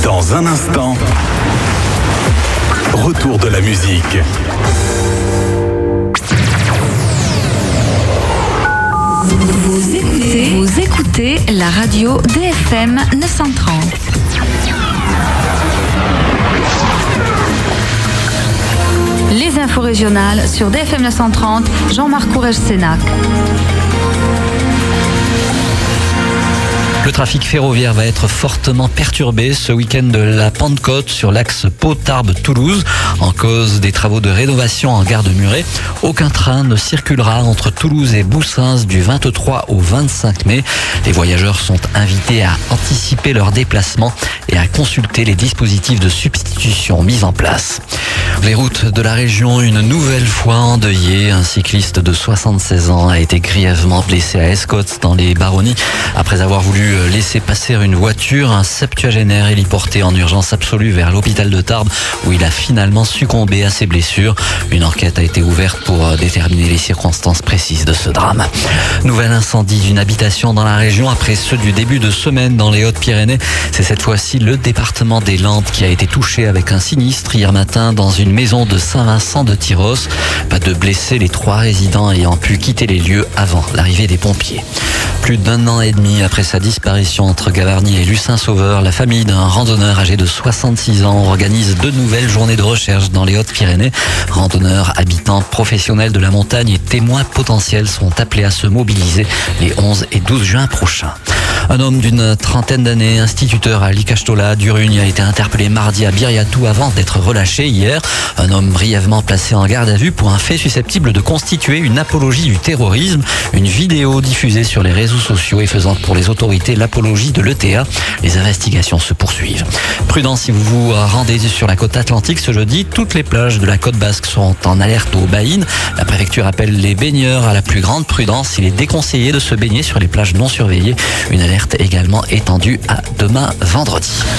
Dans un instant, retour de la musique. Vous écoutez la radio DFM 930. Les infos régionales sur DFM 930, Jean-Marc Courrèges-Sénac. Le trafic ferroviaire va être fortement perturbé ce week-end de la Pentecôte sur l'axe Pau-Tarbes-Toulouse en cause des travaux de rénovation en gare de Muret. Aucun train ne circulera entre Toulouse et Boussens du 23 au 25 mai. Les voyageurs sont invités à anticiper leur déplacement et à consulter les dispositifs de substitution mis en place. Les routes de la région, une nouvelle fois endeuillées. Un cycliste de 76 ans a été grièvement blessé à Escotts dans les Baronnies après avoir voulu laisser passer une voiture. Un septuagénaire héliporté en urgence absolue vers l'hôpital de Tarbes où il a finalement succombé à ses blessures. Une enquête a été ouverte pour déterminer les circonstances précises de ce drame. Nouvel incendie d'une habitation dans la région après ceux du début de semaine dans les Hautes-Pyrénées. C'est cette fois-ci le département des Landes qui a été touché avec un sinistre hier matin dans une maison de Saint-Vincent de Tyros. Pas de blessés, les 3 résidents ayant pu quitter les lieux avant l'arrivée des pompiers. Plus d'1 an et demi après sa disparition entre Gavarnie et Lucin-Sauveur, la famille d'un randonneur âgé de 66 ans organise 2 nouvelles journées de recherche dans les Hautes-Pyrénées. Randonneurs, habitants, professionnels de la montagne et témoins potentiels sont appelés à se mobiliser les 11 et 12 juin prochains. Un homme d'une trentaine d'années, instituteur à Licastola, Durugne, a été interpellé mardi à Biriatou avant d'être relâché hier. Un homme brièvement placé en garde à vue pour un fait susceptible de constituer une apologie du terrorisme. Une vidéo diffusée sur les réseaux sociaux et faisant pour les autorités l'apologie de l'ETA. Les investigations se poursuivent. Prudence si vous vous rendez sur la côte atlantique ce jeudi. Toutes les plages de la côte basque seront en alerte aux baïnes. La préfecture appelle les baigneurs à la plus grande prudence. Il est déconseillé de se baigner sur les plages non surveillées. Une alerte également étendue à demain vendredi.